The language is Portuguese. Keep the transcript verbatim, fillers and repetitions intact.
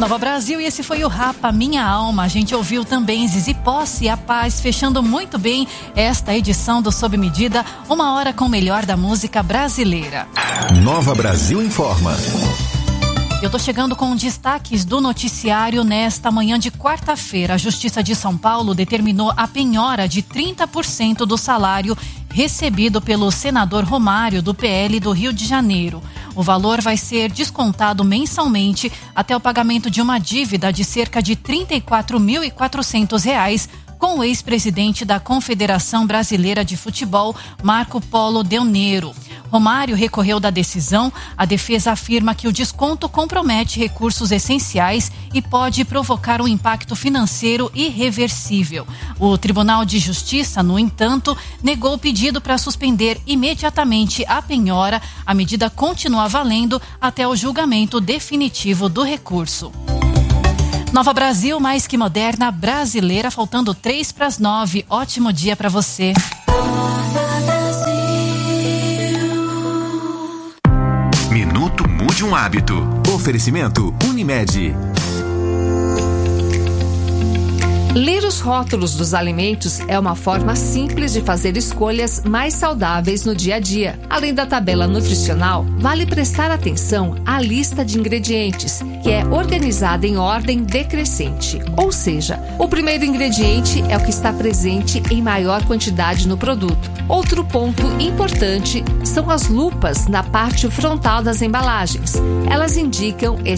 Nova Brasil, e esse foi o Rapa Minha Alma. A gente ouviu também Zizi Posse e A Paz, fechando muito bem esta edição do Sob Medida, uma hora com o melhor da música brasileira. Nova Brasil informa. Eu tô chegando com destaques do noticiário nesta manhã de quarta-feira. A Justiça de São Paulo determinou a penhora de trinta por cento do salário recebido pelo senador Romário, do P L do Rio de Janeiro. O valor vai ser descontado mensalmente até o pagamento de uma dívida de cerca de trinta e quatro mil e quatrocentos reais com o ex-presidente da Confederação Brasileira de Futebol, Marco Polo Del Nero. Romário recorreu da decisão. A defesa afirma que o desconto compromete recursos essenciais e pode provocar um impacto financeiro irreversível. O Tribunal de Justiça, no entanto, negou o pedido para suspender imediatamente a penhora. A medida continua valendo até o julgamento definitivo do recurso. Nova Brasil, mais que moderna, brasileira, faltando três para as nove. Ótimo dia para você. Minuto Mude um Hábito. Oferecimento Unimed. Ler os rótulos dos alimentos é uma forma simples de fazer escolhas mais saudáveis no dia a dia. Além da tabela nutricional, vale prestar atenção à lista de ingredientes, que é organizada em ordem decrescente. Ou seja, o primeiro ingrediente é o que está presente em maior quantidade no produto. Outro ponto importante são as lupas na parte frontal das embalagens. Elas indicam